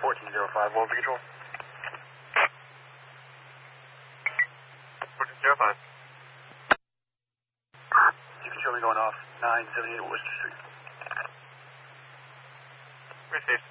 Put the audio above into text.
1405, what was the control? 1405. You can show me going off 978 Worcester Street. Received.